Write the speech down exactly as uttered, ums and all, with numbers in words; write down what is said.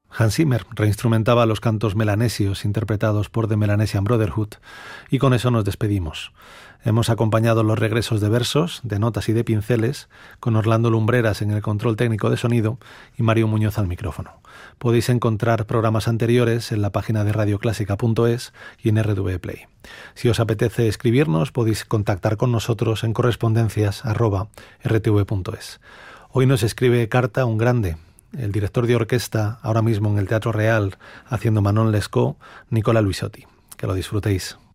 Hans Zimmer reinstrumentaba los cantos melanesios interpretados por The Melanesian Brotherhood, y con eso nos despedimos. Hemos acompañado los regresos de versos, de notas y de pinceles, con Orlando Lumbreras en el control técnico de sonido y Mario Muñoz al micrófono. Podéis encontrar programas anteriores en la página de radioclásica punto es y en R T V Play. Si os apetece escribirnos, podéis contactar con nosotros en correspondencias arroba r t v punto es. Hoy nos escribe carta un grande, el director de orquesta, ahora mismo en el Teatro Real, haciendo Manon Lescaut, Nicola Luisotti. Que lo disfrutéis.